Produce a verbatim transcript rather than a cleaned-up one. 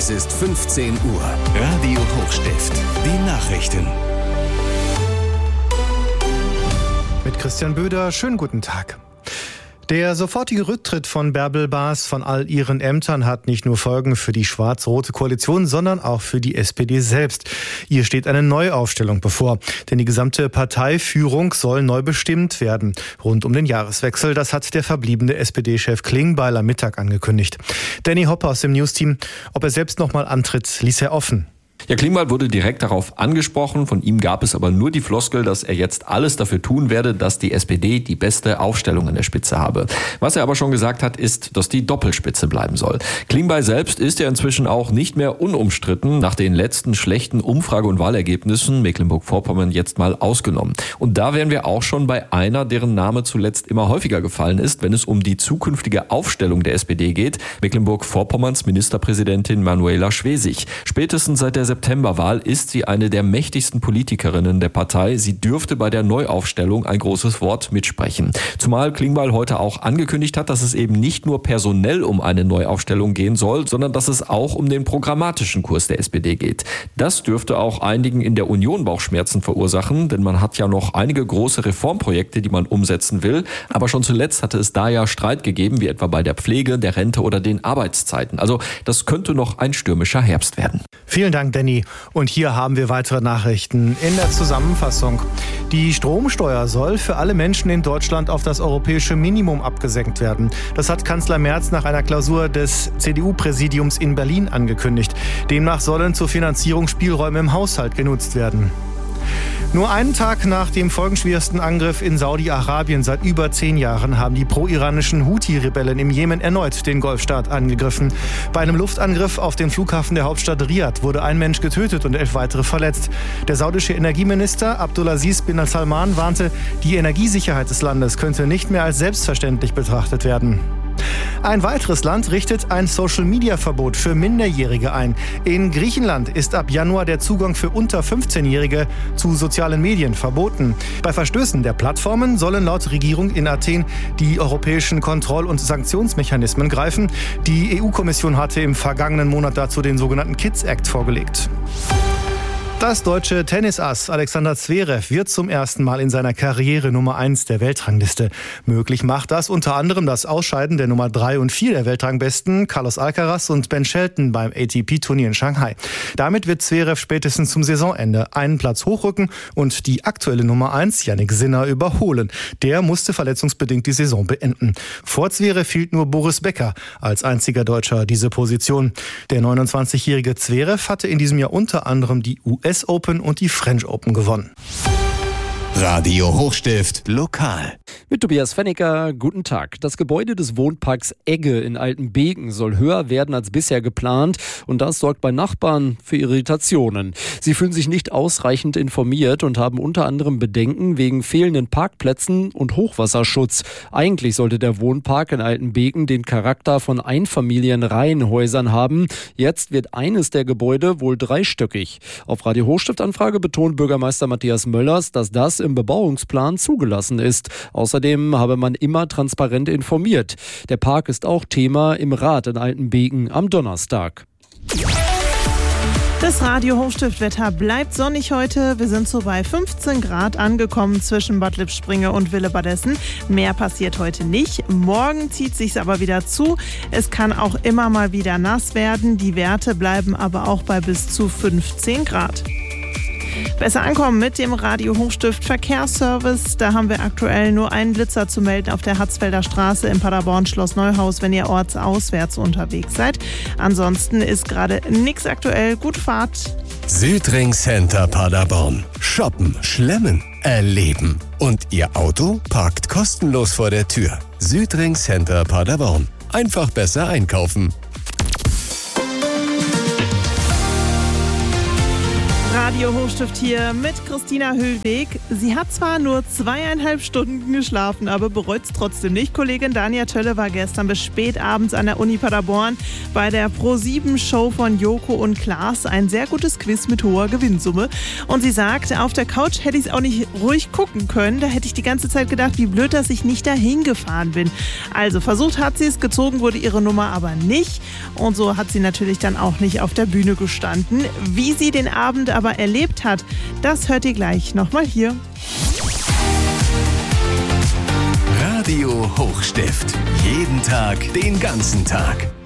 Es ist fünfzehn Uhr. Radio Hochstift. Die Nachrichten. Mit Christian Böder, schönen guten Tag. Der sofortige Rücktritt von Bärbel Baas von all ihren Ämtern hat nicht nur Folgen für die schwarz-rote Koalition, sondern auch für die S P D selbst. Ihr steht eine Neuaufstellung bevor, denn die gesamte Parteiführung soll neu bestimmt werden. Rund um den Jahreswechsel, das hat der verbliebene S P D-Chef Klingbeil am Mittag angekündigt. Danny Hopper aus dem Newsteam, ob er selbst nochmal antritt, ließ er offen. Ja, Klingbeil wurde direkt darauf angesprochen. Von ihm gab es aber nur die Floskel, dass er jetzt alles dafür tun werde, dass die S P D die beste Aufstellung an der Spitze habe. Was er aber schon gesagt hat, ist, dass die Doppelspitze bleiben soll. Klingbeil selbst ist ja inzwischen auch nicht mehr unumstritten, nach den letzten schlechten Umfrage- und Wahlergebnissen, Mecklenburg-Vorpommern jetzt mal ausgenommen. Und da wären wir auch schon bei einer, deren Name zuletzt immer häufiger gefallen ist, wenn es um die zukünftige Aufstellung der S P D geht. Mecklenburg-Vorpommerns Ministerpräsidentin Manuela Schwesig. Spätestens seit der Septemberwahl ist sie eine der mächtigsten Politikerinnen der Partei. Sie dürfte bei der Neuaufstellung ein großes Wort mitsprechen. Zumal Klingbeil heute auch angekündigt hat, dass es eben nicht nur personell um eine Neuaufstellung gehen soll, sondern dass es auch um den programmatischen Kurs der S P D geht. Das dürfte auch einigen in der Union Bauchschmerzen verursachen, denn man hat ja noch einige große Reformprojekte, die man umsetzen will. Aber schon zuletzt hatte es da ja Streit gegeben, wie etwa bei der Pflege, der Rente oder den Arbeitszeiten. Also das könnte noch ein stürmischer Herbst werden. Vielen Dank, Danny. Und hier haben wir weitere Nachrichten in der Zusammenfassung. Die Stromsteuer soll für alle Menschen in Deutschland auf das europäische Minimum abgesenkt werden. Das hat Kanzler Merz nach einer Klausur des C D U-Präsidiums in Berlin angekündigt. Demnach sollen zur Finanzierung Spielräume im Haushalt genutzt werden. Nur einen Tag nach dem folgenschwersten Angriff in Saudi-Arabien seit über zehn Jahren haben die pro-iranischen Houthi-Rebellen im Jemen erneut den Golfstaat angegriffen. Bei einem Luftangriff auf den Flughafen der Hauptstadt Riad wurde ein Mensch getötet und elf weitere verletzt. Der saudische Energieminister Abdulaziz bin Salman warnte, die Energiesicherheit des Landes könnte nicht mehr als selbstverständlich betrachtet werden. Ein weiteres Land richtet ein Social-Media-Verbot für Minderjährige ein. In Griechenland ist ab Januar der Zugang für unter fünfzehnjährige zu sozialen Medien verboten. Bei Verstößen der Plattformen sollen laut Regierung in Athen die europäischen Kontroll- und Sanktionsmechanismen greifen. Die E U-Kommission hatte im vergangenen Monat dazu den sogenannten Kids Act vorgelegt. Das deutsche Tennisass Alexander Zverev wird zum ersten Mal in seiner Karriere Nummer eins der Weltrangliste. Möglich macht das unter anderem das Ausscheiden der Nummer drei und vier der Weltrangbesten Carlos Alcaraz und Ben Shelton beim A T P-Turnier in Shanghai. Damit wird Zverev spätestens zum Saisonende einen Platz hochrücken und die aktuelle Nummer eins, Jannik Sinner, überholen. Der musste verletzungsbedingt die Saison beenden. Vor Zverev hielt nur Boris Becker als einziger Deutscher diese Position. Der neunundzwanzigjährige Zverev hatte in diesem Jahr unter anderem die U S Open und die French Open gewonnen. Radio Hochstift lokal. Mit Tobias Fennicker, guten Tag. Das Gebäude des Wohnparks Egge in Altenbeken soll höher werden als bisher geplant und das sorgt bei Nachbarn für Irritationen. Sie fühlen sich nicht ausreichend informiert und haben unter anderem Bedenken wegen fehlenden Parkplätzen und Hochwasserschutz. Eigentlich sollte der Wohnpark in Altenbeken den Charakter von Einfamilienreihenhäusern haben. Jetzt wird eines der Gebäude wohl dreistöckig. Auf Radio Hochstift-Anfrage betont Bürgermeister Matthias Möllers, dass das im Bebauungsplan zugelassen ist. Außerdem habe man immer transparent informiert. Der Park ist auch Thema im Rat in Altenbeken am Donnerstag. Das Radio Hochstift-Wetter bleibt sonnig heute. Wir sind so bei fünfzehn Grad angekommen zwischen Bad Lippspringe und Willebadessen. Mehr passiert heute nicht. Morgen zieht sich's aber wieder zu. Es kann auch immer mal wieder nass werden. Die Werte bleiben aber auch bei bis zu fünfzehn Grad. Besser ankommen mit dem Radio Hochstift Verkehrsservice. Da haben wir aktuell nur einen Blitzer zu melden auf der Hatzfelder Straße in Paderborn Schloss Neuhaus, wenn ihr ortsauswärts unterwegs seid. Ansonsten ist gerade nichts aktuell. Gute Fahrt. Südring Center Paderborn. Shoppen, schlemmen, erleben. Und Ihr Auto parkt kostenlos vor der Tür. Südring Center Paderborn. Einfach besser einkaufen. Radio Hochstift hier mit Christina Höhlweg. Sie hat zwar nur zweieinhalb Stunden geschlafen, aber bereut es trotzdem nicht. Kollegin Dania Tölle war gestern bis spät abends an der Uni Paderborn bei der Pro sieben Show von Joko und Klaas. Ein sehr gutes Quiz mit hoher Gewinnsumme. Und sie sagt, auf der Couch hätte ich es auch nicht ruhig gucken können. Da hätte ich die ganze Zeit gedacht, wie blöd, dass ich nicht dahin gefahren bin. Also versucht hat sie es, gezogen wurde ihre Nummer aber nicht. Und so hat sie natürlich dann auch nicht auf der Bühne gestanden. Wie sie den Abend aber erlebt hat, das hört ihr gleich nochmal hier. Radio Hochstift. Jeden Tag, den ganzen Tag.